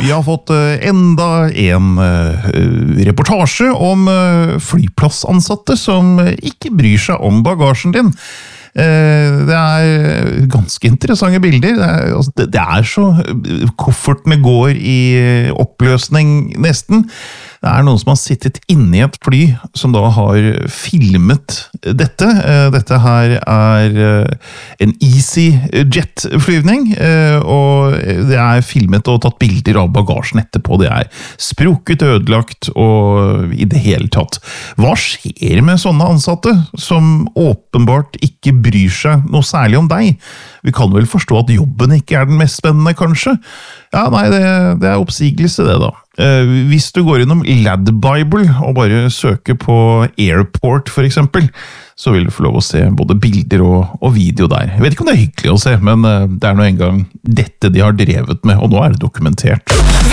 Vi har fått enda en reportasje om flyplassansatte som ikke bryr seg om bagasjen din. Det er ganske interessante bilder. Det er så koffertene går i oppløsning nesten. Det er noen som har sittet inne i et fly som da har filmet dette. Dette her er en EasyJet-flyvning, og det er filmet og tatt bilder av bagasjen etterpå. Det er sprukket, ødelagt og i det hele tatt. Hva skjer med sånne ansatte som åpenbart ikke bryr seg noe særlig om deg? Vi kan vel forstå at jobben ikke er den mest spennende, kanskje? Ja, nei, det er oppsigelse det da. Hvis du går innom LADbible og bare søker på Airport for eksempel, så vil du få lov å se både bilder og video der. Jeg vet ikke om det er hyggelig å se, men det er nå en gang dette de har drevet med, og nå er det dokumentert.